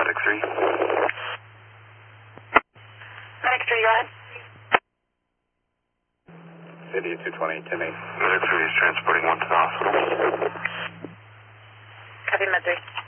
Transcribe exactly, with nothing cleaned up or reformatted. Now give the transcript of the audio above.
Medic three. Medic three, go ahead. City two twenty, ten eight. Medic three is transporting one to the hospital. Copy, Med three.